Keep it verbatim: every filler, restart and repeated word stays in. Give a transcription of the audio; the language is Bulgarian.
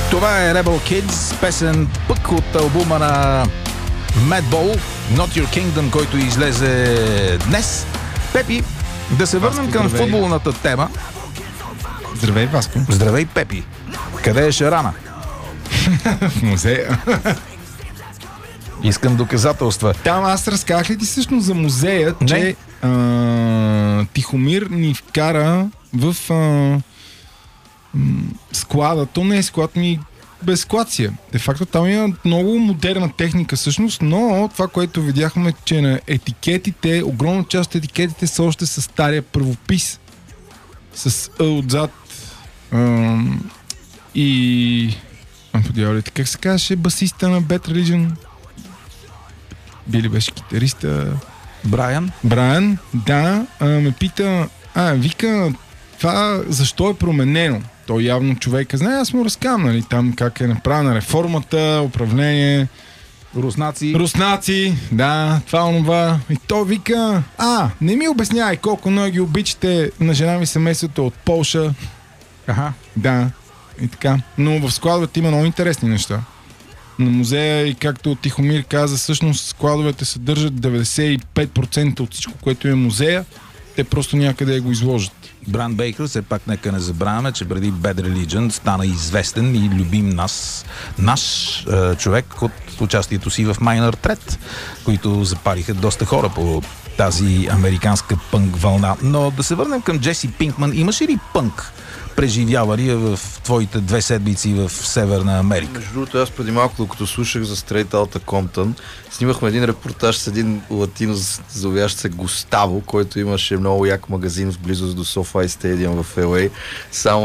Това е Rebel Kids, песен пък от албума на Madball, Not Your Kingdom, който излезе днес. Пепи, да се върнем към здравей. футболната тема. Здравей, Васко. Здравей, Пепи. Къде е Шарана? В музея. Искам доказателства. Там аз разказах ли ти всъщност за музея, Не. че а, Тихомир ни вкара в а, м, склада. То не е склад, ми без склад си е. Де факто там има много модерна техника всъщност, но това, което видяхме, че на етикетите, огромна част от етикетите са още с стария правопис. С Ъ отзад. А, и... А, подявалите, как се казваше басиста на Bad Religion? Били беше китариста Брайан? Брайан, да, а, ме пита, а, вика, това защо е променено? Той явно човека знае, аз му разказвам, нали, там как е направена реформата, управление, Руснаци? руснаци, да, това, онова. И той вика, а, не ми обяснявай колко много ги обичате на жена ми семейството от Полша. Аха. Да, и така. Но в складовете има много интересни неща. На музея и както Тихомир каза, всъщност складовете съдържат деветдесет и пет процента от всичко, което е музея. Те просто някъде го изложат. Бран Бейкър, все пак нека не забравяме, че преди Bad Religion стана известен и любим нас, наш е, човек от участието си в Minor Threat, които запалиха доста хора по тази американска пънк вълна. Но да се върнем към Джеси Пинкман. Имаше ли пънк преживявали в твоите две седмици в Северна Америка? Между другото, аз преди малко, докато слушах за Straight Outta Compton, снимахме един репортаж с един латинос, зовящ се Густаво, който имаше много як магазин в близост до SoFi Stadium в Ел Ей. Само